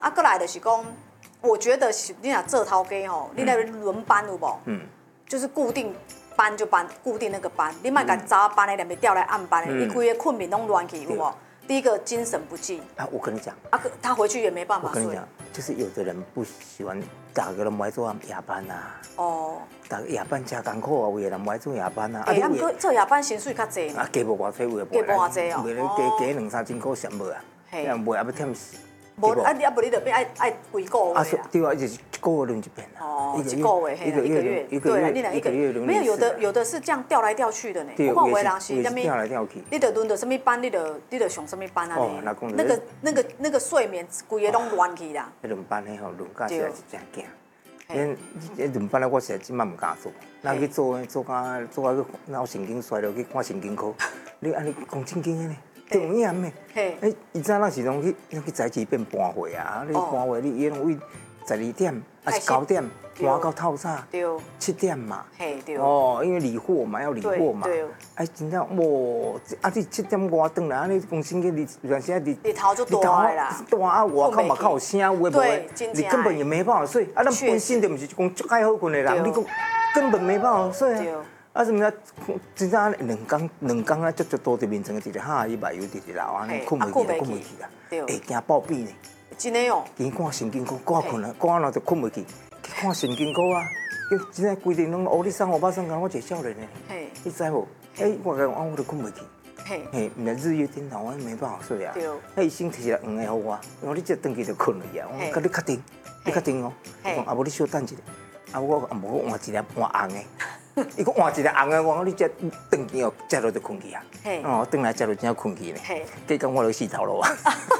啊，过来就是讲，我觉得是你若做头家吼，你那轮班有无？就是固定班就班，固定那个班，你莫甲早班的，连袂调来暗班的，你规个困眠拢乱去有无？第一个精神不济。 啊，我跟你讲， 他回去也没办法睡。 我跟你讲，就是有的人不喜欢，大家都不爱做夜班啊。哦。大家夜班真艰苦啊，有的人不爱做夜班啊。 他们做夜班薪水较济呢。 啊，加无偌济，有的加无偌济哦。 为了加2、3千块嫌无啊。嘿。卖也要忝死。 无啊，你就变爱规个月啊。 对啊，就是一个月轮一遍啊。 哦，一个月，一个月，对，你一个月没有有的是这样调来调去的呢。我看有的人是调来调去。 你得轮到什么班，你得上什么班啊？那个睡眠规个拢乱去啦。 那轮班的吼，轮到实在是真惊。因轮班咧，我实在即摆唔敢做。咱去做到去脑神经衰落去看神经科。你安尼讲正经的呢？重演的。嘿。以前咱是拢去早起变搬会啊，你搬会你拢为12点还是9点搬到透早，7点嘛。嘿，对。哦，因为理货嘛，要理货嘛。对。哎，真正哇！啊，你7点外转来，安尼公司个有时你日头就大的啦。 大啊，外口嘛较有声，有诶无诶，你根本也没办法睡。啊，咱本身就不是讲足爱好困的人，你讲根本没办法睡啊。啊，什么啊？真正两工啊，足多伫面床一直哈伊排油直直流安尼，困袂去啊，会惊暴毙呢。 真的哦。 去看神经科，挂困啊，挂了就困袂去，去看神经科啊。真正规定拢乌里3、5巴掌我一个少年呢。嘿。你知无？我讲我就困袂去。嘿，唔是日夜颠倒，我没办法睡啊。对。伊先摕一个黄的互我，我你这回去就困了呀。我讲你确定？你确定哦？讲啊，无你稍等一下。啊，我无换一粒换红的。伊讲换一个红的，我讲你这回去哦，食落就困去啊。哦，回来食落真困去呢。结果我就死头路啊。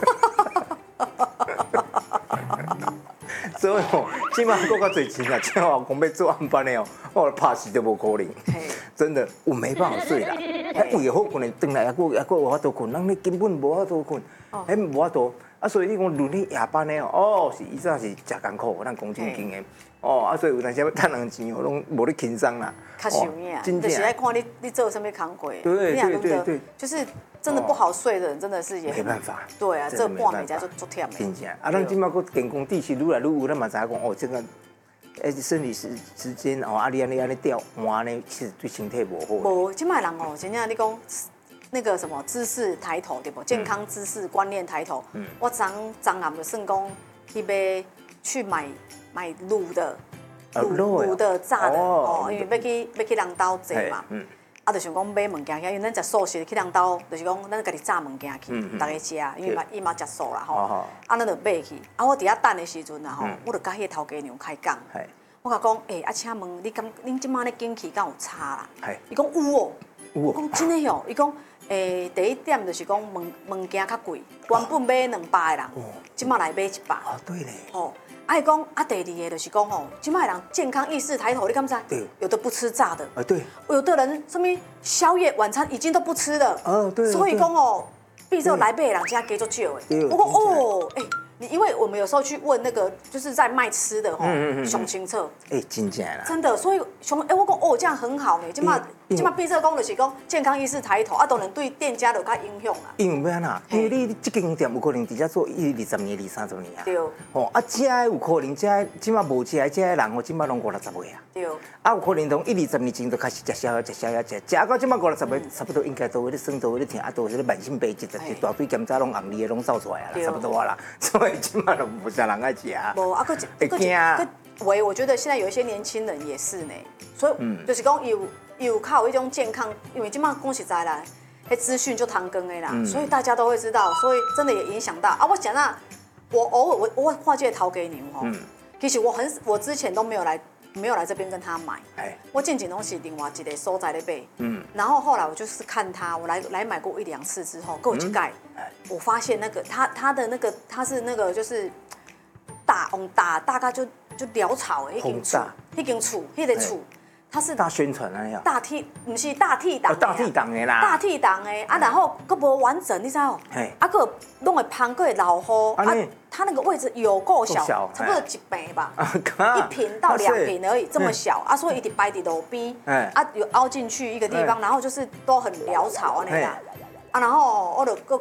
所以哦，即摆搁较侪钱啊，正话讲要做暗班的哦，我拍死都无可能。真的，我没办法睡啦。为好困的，回来还佫有法度困，人你根本无法度困，无法度。啊，所以你讲轮去夜班的哦，是以前是真艰苦，咱讲正经的。哦，啊，所以有阵时要趁人钱哦，拢无咧轻松啦。 较受影，就是爱看你做什么工课。 对， 就是真的不好睡的人，真的是也没办法。 对啊，这半暝才做忝的。 真正，啊，咱即摆个健康知识愈来愈有，咱嘛知影讲哦，这个生理时间哦，你安尼调换呢，其实对身体无好。 无，即摆人哦，真正你讲那个什么知识抬头对不？健康知识观念抬头。我昨暗就算讲去要去买卤的炸的哦，因为要去人兜坐嘛。啊，就想讲买物件去，因为咱食素食去人兜，就是讲咱家己炸物件去，大家食，因为伊嘛食素啦吼。啊，咱就买去。啊，我伫遐等的时阵啊吼，我就甲迄个头家娘开讲。我甲讲，啊，请问恁即摆咧景气敢有差啦？伊讲有哦。我讲真的哦，伊讲第一点就是讲物件较贵，原本买200的人，即摆来买100。 哦，对咧。 哦。爱讲啊，第二个就是讲哦，现在人健康意识抬头，你敢知？对，有的不吃炸的， 对， 有的人什么宵夜晚餐已经都不吃了， 对， 所以讲哦，必须来买的人家加足少的。我讲哦，因为我们有时候去问那个就是在卖吃的吼，熊清澈， 真正啦， 真的，所以我讲哦，这样很好呢，即摆必测讲就是讲健康意识抬头，啊，当然对店家就较影响啦。 因为要安那，因为你这间店有可能伫遮做20年、30年啊。 对。 哦，啊，遮的有可能遮即摆无食的遮的人哦，即摆拢50、60岁啊。 对。 啊，有可能从20、20年前就开始食宵夜，食到即摆50、60岁，差不多应该都会咧生，都会咧听，啊，都是咧慢性病，一大堆检查拢红利的拢走出来啊，差不多啊啦。所以即摆都无啥人爱食。 无啊， 会惊。 我觉得现在有一些年轻人也是呢，所以就是讲有靠一种健康，因为今嘛讲实在啦，迄资讯就唐更的啦，所以大家都会知道，所以真的也影响到啊。我想啊，我偶尔我画这个头给你吼，其实我之前都没有来这边跟他买，我进前拢是另外一个所在咧买，然后后来我就是看他，我来买过1、2次之后，够一盖，我发现那个他的那个他是那个就是大概就潦草的迄间厝，它是大宣传啊呀， 不是大屉档， 大屉档的啦， 大屉档的啊，然后佫无完整，你知道？啊，佫弄会芳，佫会老糊，啊，它那个位置有够小，差不多1坪吧，1坪到2坪而已，这么小啊，所以一直摆伫路边，啊，有凹进去一个地方，然后就是都很潦草啊那个。啊，然后我就